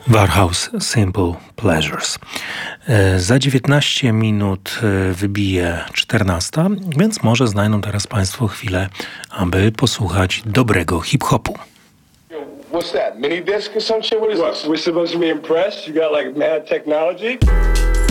Warhouse Simple Pleasures. Za 19 minut wybije 14, więc może znajdą teraz Państwo chwilę, aby posłuchać dobrego hip-hopu. What's that? Mini disc or some shit? What is this? We're supposed to be impressed? You got like mad technology?